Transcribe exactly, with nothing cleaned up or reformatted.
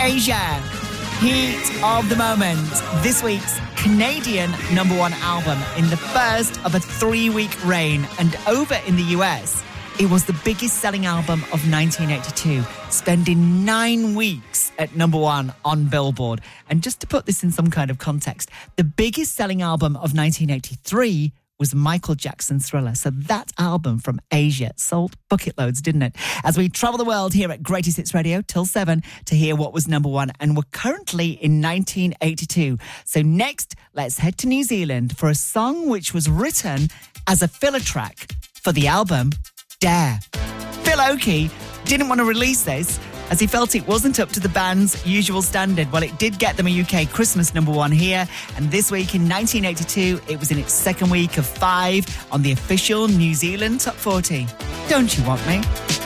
Asia. Heat of the moment. This week's Canadian number one album in the first of a three-week reign. And over in the U S, it was the biggest selling album of nineteen eighty-two, spending nine weeks at number one on Billboard. And just to put this in some kind of context, the biggest selling album of nineteen eighty-three was Michael Jackson's Thriller. So that album from Asia sold bucket loads, didn't it? As we travel the world here at Greatest Hits Radio till seven to hear what was number one. And we're currently in nineteen eighty-two. So next, let's head to New Zealand for a song which was written as a filler track for the album Dare. Phil Oakey didn't want to release this as he felt it wasn't up to the band's usual standard. Well, it did get them a U K Christmas number one here, and this week in nineteen eighty-two, it was in its second week of five on the official New Zealand Top forty. Don't You Want Me?